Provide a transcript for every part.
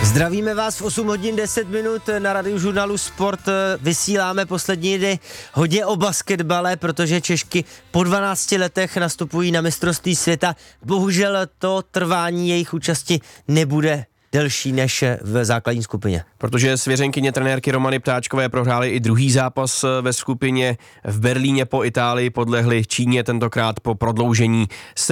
Zdravíme vás v 8 hodin 10 minut na Radiožurnálu Sport. Vysíláme poslední dny hodně o basketbale, protože Češky po 12 letech nastupují na mistrovství světa. Bohužel to trvání jejich účasti nebude delší než v základní skupině. Protože svěřenkyně trenérky Romany Ptáčkové prohrály i druhý zápas ve skupině. V Berlíně po Itálii podlehli Číně, tentokrát po prodloužení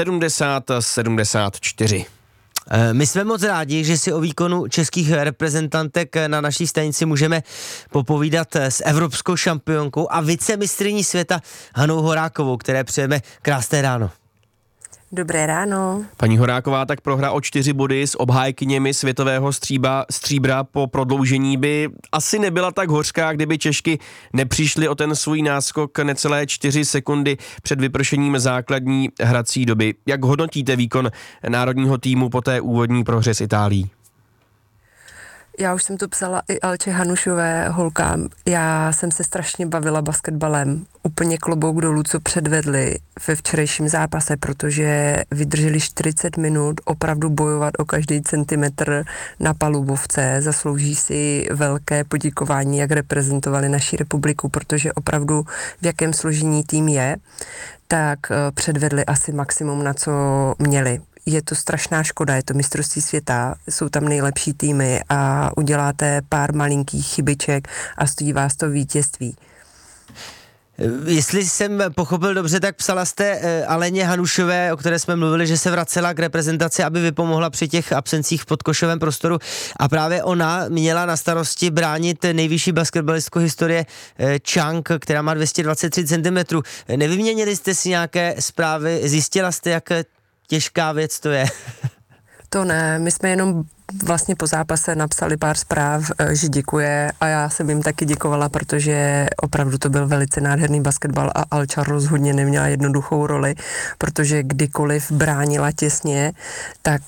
70-74. My jsme moc rádi, že si o výkonu českých reprezentantek na naší stanici můžeme popovídat s evropskou šampionkou a vicemistryní světa Hanou Horákovou, které přejeme krásné ráno. Dobré ráno. Paní Horáková, tak prohra o 4 body s obhájkyněmi světového stříbra po prodloužení by asi nebyla tak hořká, kdyby Češky nepřišly o ten svůj náskok necelé 4 sekundy před vypršením základní hrací doby. Jak hodnotíte výkon národního týmu po té úvodní prohře s Itálií? Já už jsem to psala i Alče Hanušové holkám. Já jsem se strašně bavila basketbalem. Úplně klobouk dolů, co předvedli ve včerejším zápase, protože vydrželi 40 minut opravdu bojovat o každý centimetr na palubovce. Zaslouží si velké poděkování, jak reprezentovali naši republiku, protože opravdu v jakém složení tým je, tak předvedli asi maximum, na co měli. Je to strašná škoda, je to mistrovství světa, jsou tam nejlepší týmy a uděláte pár malinkých chybiček a stojí vás to vítězství. Jestli jsem pochopil dobře, tak psala jste Aleně Hanušové, o které jsme mluvili, že se vracela k reprezentaci, aby vypomohla při těch absencích v podkošovém prostoru a právě ona měla na starosti bránit nejvyšší basketbalistku historie Chang, která má 223 cm. Nevyměnili jste si nějaké zprávy, zjistila jste, jak těžká věc to je? To ne, my jsme jenom vlastně po zápase napsali pár zpráv, že děkuje a já jsem jim taky děkovala, protože opravdu to byl velice nádherný basketbal a Alča rozhodně neměla jednoduchou roli, protože kdykoliv bránila těsně, tak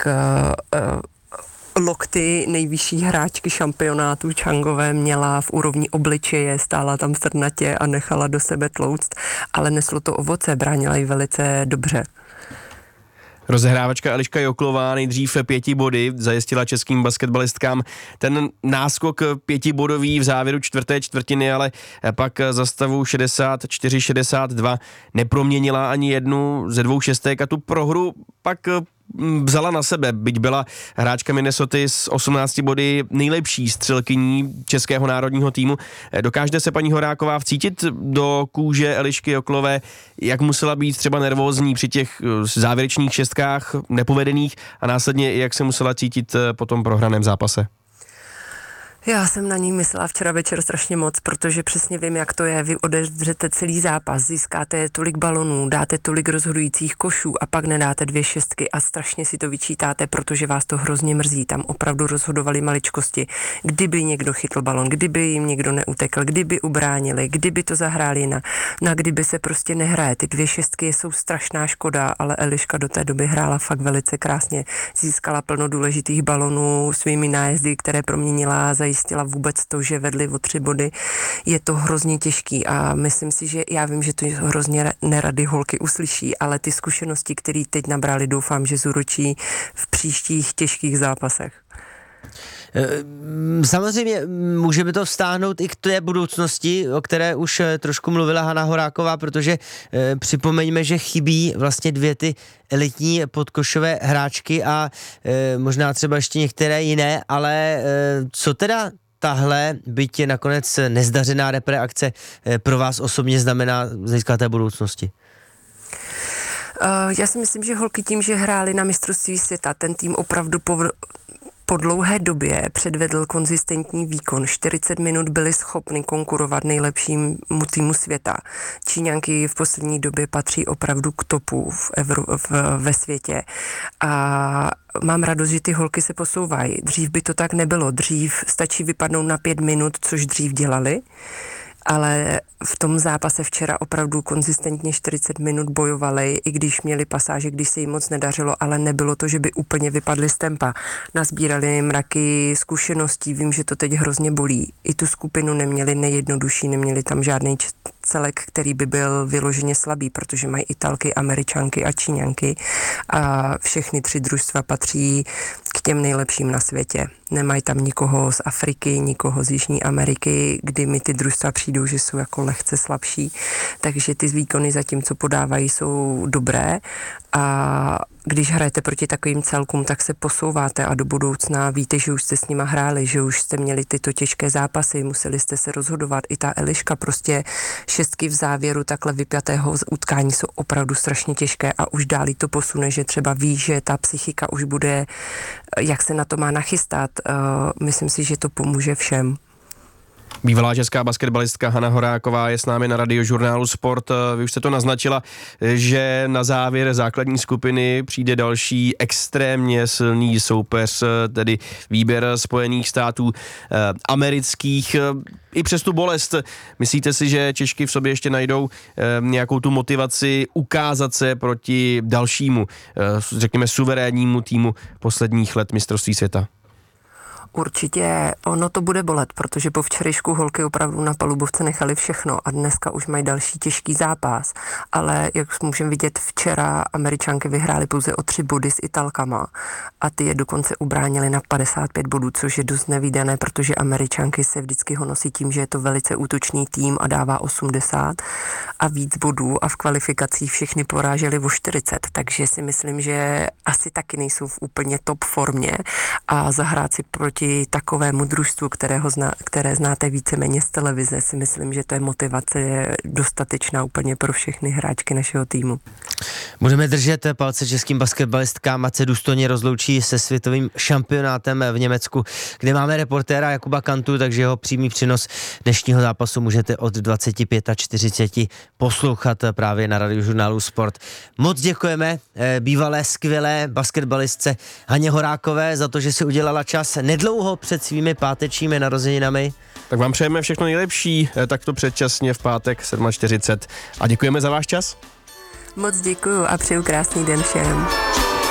lokty nejvyšší hráčky šampionátu Changové měla v úrovni obličeje, stála tam srnatě a nechala do sebe tlouct, ale neslo to ovoce, bránila ji velice dobře. Rozehrávačka Eliška Joklová nejdřív 5 body zajistila českým basketbalistkám ten náskok 5bodový v závěru čtvrté čtvrtiny, ale pak za stavu 64-62 neproměnila ani jednu ze 2 šestek a tu prohru pak vzala na sebe, byť byla hráčka Minnesoty s 18 body nejlepší střelkyní českého národního týmu. Dokážete se, paní Horáková, vcítit do kůže Elišky Joklové, jak musela být třeba nervózní při těch závěrečných šestkách nepovedených a následně jak se musela cítit po tom prohraném zápase? Já jsem na ní myslela včera večer strašně moc, protože přesně vím, jak to je. Vy odevřete celý zápas, získáte tolik balonů, dáte tolik rozhodujících košů a pak nedáte 2 šestky a strašně si to vyčítáte, protože vás to hrozně mrzí. Tam opravdu rozhodovali maličkosti. Kdyby někdo chytl balon, kdyby jim někdo neutekl, kdyby ubránili, kdyby to zahráli na kdyby se prostě nehraje. Ty 2 šestky jsou strašná škoda, ale Eliška do té doby hrála fakt velice krásně. Získala plno důležitých balonů svými nájezdy, které proměnila, zajistila vůbec to, že vedli o 3 body. Je to hrozně těžký a myslím si, že já vím, že to hrozně nerady holky uslyší, ale ty zkušenosti, které teď nabrali, doufám, že zúročí v příštích těžkých zápasech. Samozřejmě můžeme to vztáhnout i k té budoucnosti, o které už trošku mluvila Hana Horáková, protože připomeňme, že chybí vlastně 2 ty elitní podkošové hráčky a možná třeba ještě některé jiné, ale co teda tahle, byť je nakonec nezdařená repreakce, pro vás osobně znamená z hlediska té budoucnosti? Já si myslím, že holky tím, že hrály na mistrovství světa, ten tým opravdu po dlouhé době předvedl konzistentní výkon. 40 minut byli schopni konkurovat nejlepšímu týmu světa. Číňanky v poslední době patří opravdu k topu ve světě. A mám radost, že ty holky se posouvají. Dřív by to tak nebylo. Dřív stačí vypadnout na 5 minut, což dřív dělali. Ale v tom zápase včera opravdu konzistentně 40 minut bojovali, i když měli pasáže, když se jim moc nedařilo, ale nebylo to, že by úplně vypadli z tempa. Nazbírali mraky zkušeností, vím, že to teď hrozně bolí. I tu skupinu neměli nejjednodušší, neměli tam žádný celek, který by byl vyloženě slabý, protože mají Italky, Američanky a Číňanky a všechny 3 družstva patří k těm nejlepším na světě. Nemají tam nikoho z Afriky, nikoho z Jižní Ameriky, kdy mi ty družstva přijdou, že jsou jako lehce slabší, takže ty výkony zatím, co podávají, jsou dobré a když hrajete proti takovým celkům, tak se posouváte a do budoucna víte, že už jste s nima hráli, že už jste měli tyto těžké zápasy, museli jste se rozhodovat. I ta Eliška, prostě 6 v závěru takhle vypjatého utkání jsou opravdu strašně těžké a už dál to posune, že třeba ví, že ta psychika už bude, jak se na to má nachystat. Myslím si, že to pomůže všem. Bývalá česká basketbalistka Hana Horáková je s námi na Radiožurnálu Sport. Vy už jste to naznačila, že na závěr základní skupiny přijde další extrémně silný soupeř, tedy výběr Spojených států amerických. I přes tu bolest, myslíte si, že Češky v sobě ještě najdou nějakou tu motivaci ukázat se proti dalšímu, řekněme, suverénnímu týmu posledních let mistrovství světa? Určitě ono to bude bolet, protože po včerejšku holky opravdu na palubovce nechali všechno a dneska už mají další těžký zápas, ale jak můžeme vidět, včera Američanky vyhrály pouze o 3 body s Italkama a ty je dokonce ubránili na 55 bodů, což je dost nevídané, protože Američanky se vždycky honosí tím, že je to velice útočný tým a dává 80 a víc bodů a v kvalifikacích všechny poráželi o 40, takže si myslím, že asi taky nejsou v úplně top formě a zahrát si proti takovému družstvu, které znáte víceméně z televize, si myslím, že to je motivace dostatečná úplně pro všechny hráčky našeho týmu. Budeme držet palce českým basketbalistkám, ať se důstojně rozloučí se světovým šampionátem v Německu, kde máme reportéra Jakuba Kantu, takže jeho přímý přenos dnešního zápasu můžete od 25:40 poslouchat právě na Radiožurnálu Sport. Moc děkujeme bývalé skvělé basketbalistce Haně Horákové za to, že si udělala čas nedlouho před svými pátečními narozeninami. Tak vám přejeme všechno nejlepší, takto předčasně v pátek 7:40 a děkujeme za váš čas. Moc děkuju a přeju krásný den všem.